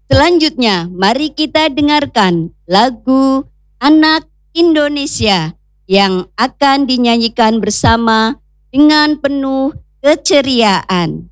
Selanjutnya, mari kita dengarkan lagu Anak Indonesia yang akan dinyanyikan bersama dengan penuh keceriaan.